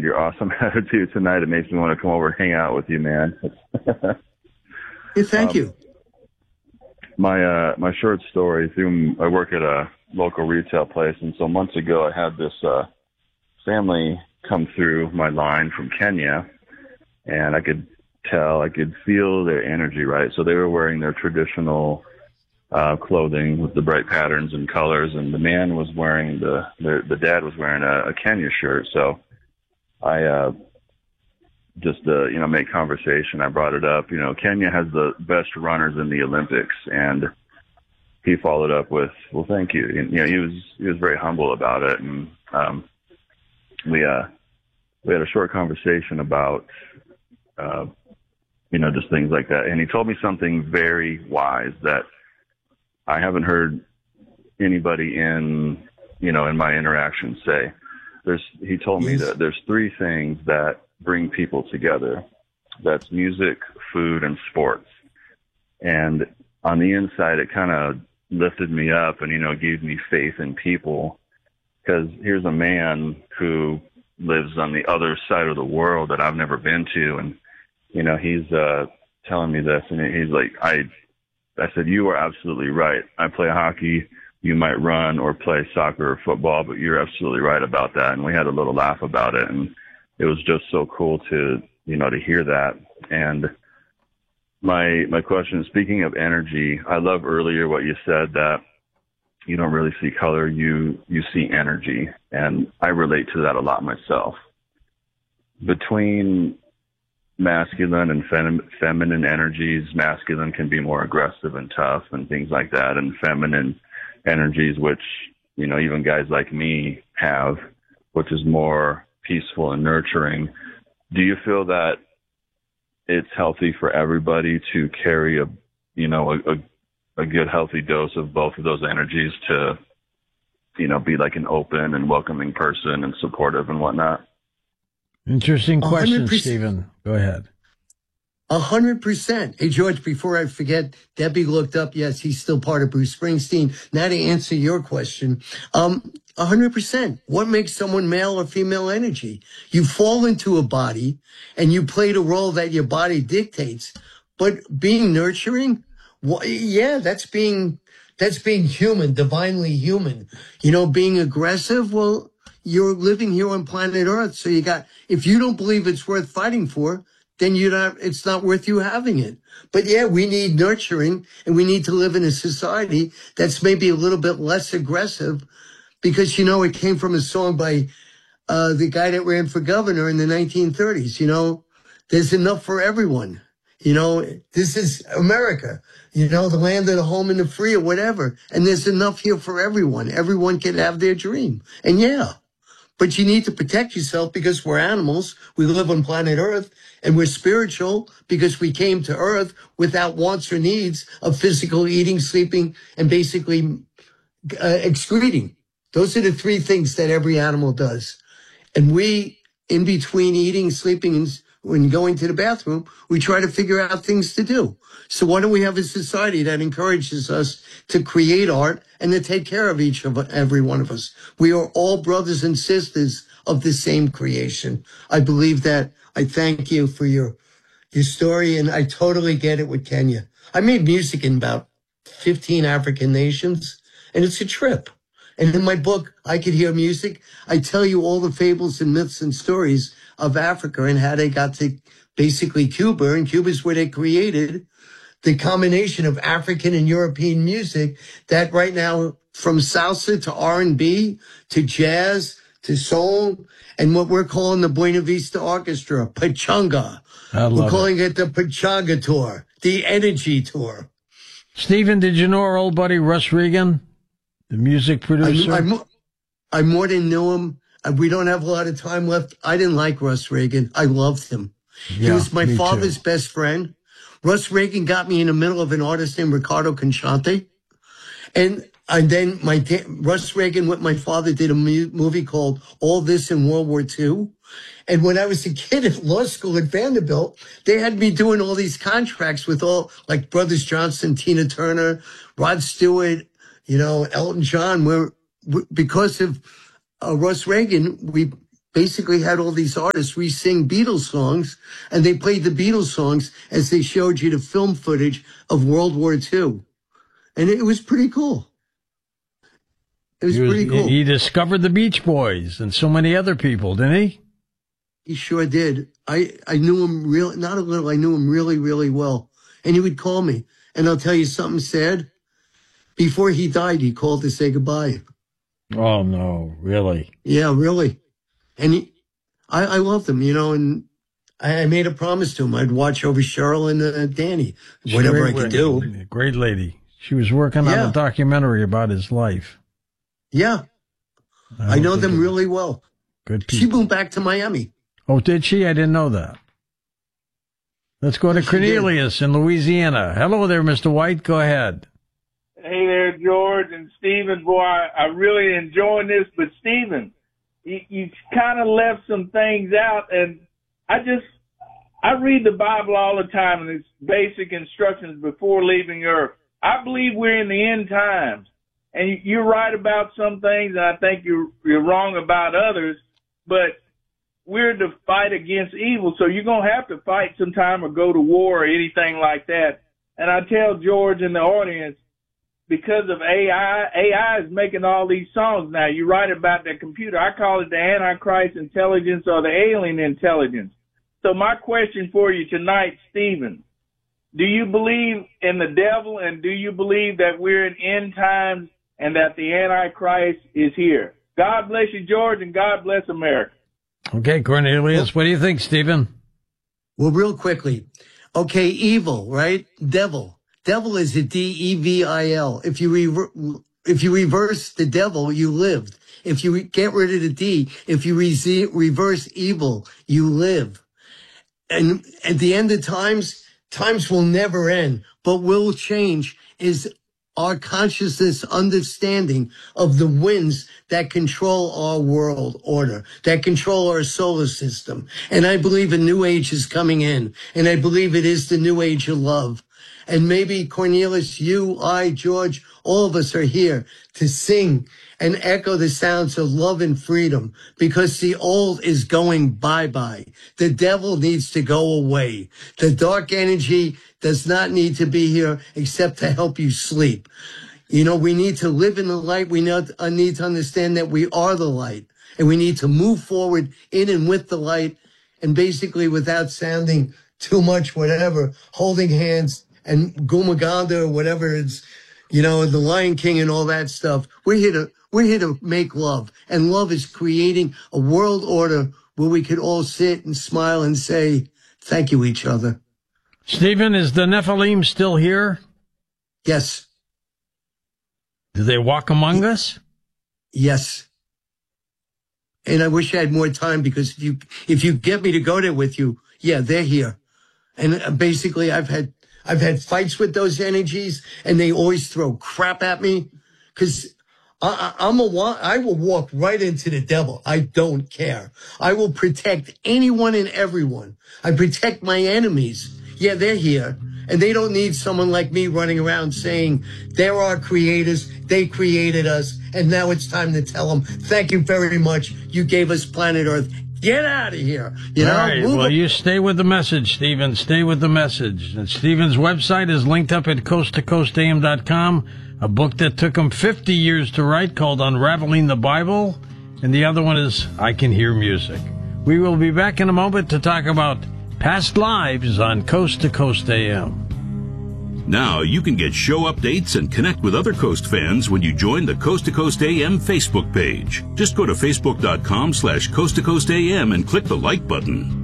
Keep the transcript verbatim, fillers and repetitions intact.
and your awesome attitude tonight. It makes me want to come over and hang out with you, man. Hey, thank um, you. My uh, my short story. Through I work at a local retail place, and so months ago I had this uh, family come through my line from Kenya, and I could tell, I could feel their energy, right? So they were wearing their traditional uh, clothing with the bright patterns and colors, and the man was wearing the the, the dad was wearing a, a Kenya shirt. So I uh, just uh, you know make conversation. I brought it up. You know, Kenya has the best runners in the Olympics, and he followed up with, "Well, thank you." And, you know, he was he was very humble about it, and um, we uh we had a short conversation about uh, you know just things like that. And he told me something very wise that I haven't heard anybody in you know in my interactions say. There's he told me that there's three things that bring people together. That's music, food, and sports. And on the inside, it kind of lifted me up and, you know, gave me faith in people. Because here's a man who lives on the other side of the world that I've never been to. And, you know, he's uh, telling me this. And he's like, I, I said, you are absolutely right. I play hockey. You might run or play soccer or football, but you're absolutely right about that. And we had a little laugh about it. And it was just so cool to, you know, to hear that. And my, my question, speaking of energy, I love earlier what you said that you don't really see color, you, you see energy. And I relate to that a lot myself. Between masculine and fem- feminine energies, masculine can be more aggressive and tough and things like that. And feminine energies, which, you know, even guys like me have, which is more peaceful and nurturing. Do you feel that it's healthy for everybody to carry a, you know, a, a, a good healthy dose of both of those energies to, you know, be like an open and welcoming person and supportive and whatnot? Interesting question, one hundred percent. Stephen. Go ahead. A hundred percent. Hey, George, before I forget, Debbie looked up. Yes, he's still part of Bruce Springsteen. Now to answer your question, um, a hundred percent. What makes someone male or female energy? You fall into a body and you play the role that your body dictates. But being nurturing, well, yeah, that's being, that's being human, divinely human. You know, being aggressive, well, you're living here on planet Earth. So you got, if you don't believe it's worth fighting for, then you're not, it's not worth you having it. But yeah, we need nurturing and we need to live in a society that's maybe a little bit less aggressive because, you know, it came from a song by uh, the guy that ran for governor in the nineteen thirties. You know, there's enough for everyone. You know, this is America, you know, the land of the home and the free or whatever. And there's enough here for everyone. Everyone can have their dream. And yeah. But you need to protect yourself because we're animals. We live on planet Earth, and we're spiritual because we came to Earth without wants or needs of physical eating, sleeping, and basically uh, excreting. Those are the three things that every animal does. And we, in between eating, sleeping, and when going to the bathroom, we try to figure out things to do. So why don't we have a society that encourages us to create art and to take care of each of every one of us? We are all brothers and sisters of the same creation. I believe that. I thank you for your, your story, and I totally get it with Kenya. I made music in about fifteen African nations, and it's a trip. And in my book, I Could Hear Music, I tell you all the fables and myths and stories of Africa and how they got to basically Cuba, and Cuba's where they created the combination of African and European music that right now, from salsa to R and B to jazz to soul, and what we're calling the Buena Vista Orchestra, Pachanga. I love we're calling it. it the Pachanga Tour, the Energy Tour. Stephen, did you know our old buddy Russ Regan, the music producer? I, I, I more than knew him. We don't have a lot of time left. I didn't like Russ Regan. I loved him. Yeah, he was my me father's too. best friend. Russ Regan got me in the middle of an artist named Ricardo Conchante. And, and then my da- Russ Regan with my father did a mu- movie called All This in World War Two. And when I was a kid at law school at Vanderbilt, they had me doing all these contracts with all, like Brothers Johnson, Tina Turner, Rod Stewart, you know, Elton John, where, because of uh, Russ Regan, we basically had all these artists re-sing Beatles songs, and they played the Beatles songs as they showed you the film footage of World War Two. And it was pretty cool. It was, he was pretty cool. He discovered the Beach Boys and so many other people, didn't he? He sure did. I, I knew him real, not a little, I knew him really, really well. And he would call me. And I'll tell you something sad. Before he died, he called to say goodbye. Oh, no, really? Yeah, really. And he, I, I loved him, you know, and I, I made a promise to him. I'd watch over Cheryl and uh, Danny, whatever I could do. Great lady. She was working yeah. on a documentary about his life. Yeah. I, I know them really well. Good people. She moved back to Miami. Oh, did she? I didn't know that. Let's go to yes, Cornelius in Louisiana. Hello there, Mister White. Go ahead. Hey there, George and Stephen. Boy, I, I really enjoying this, but Stephen, you, you kind of left some things out, and I just, I read the Bible all the time, and it's basic instructions before leaving Earth. I believe we're in the end times, and you're right about some things, and I think you're, you're wrong about others, but we're to fight against evil, so you're going to have to fight sometime or go to war or anything like that. And I tell George in the audience, because of A I, A I is making all these songs now. You write about the computer. I call it the Antichrist intelligence or the alien intelligence. So my question for you tonight, Stephen, do you believe in the devil, and do you believe that we're in end times and that the Antichrist is here? God bless you, George, and God bless America. Okay, Cornelius, what do you think, Stephen? Well, real quickly. Okay, evil, right? Devil. Devil is a D E V I L. If you re- if you reverse the devil, you lived. If you re- get rid of the D, if you re- reverse evil, you live. And at the end of times, times will never end, but will change is our consciousness understanding of the winds that control our world order, that control our solar system. And I believe a new age is coming in, and I believe it is the new age of love. And maybe Cornelius, you, I, George, all of us are here to sing and echo the sounds of love and freedom, because the old is going bye-bye. The devil needs to go away. The dark energy does not need to be here except to help you sleep. You know, we need to live in the light. We need to understand that we are the light, and we need to move forward in and with the light, and basically without sounding too much, whatever, holding hands and Gumaganda or whatever it's, you know, the Lion King and all that stuff. We're here to, we're here to make love. And love is creating a world order where we could all sit and smile and say, thank you, each other. Stephen, is the Nephilim still here? Yes. Do they walk among us? Yes. And I wish I had more time, because if you, if you get me to go there with you, yeah, they're here. And basically I've had, I've had fights with those energies, and they always throw crap at me, because I, I, I'm a, I will walk right into the devil. I don't care. I will protect anyone and everyone. I protect my enemies. Yeah, they're here, and they don't need someone like me running around saying they're our creators, they created us, and now it's time to tell them, thank you very much. You gave us planet Earth. Get out of here. You know? All right. Well, you stay with the message, Stephen. Stay with the message. And Stephen's website is linked up at coast to coast a m dot com. A book that took him fifty years to write called Unraveling the Bible. And the other one is I Can Hear Music. We will be back in a moment to talk about past lives on Coast to Coast A M. Now you can get show updates and connect with other Coast fans when you join the Coast to Coast A M Facebook page. Just go to facebook dot com slash coast to coast A M and click the like button.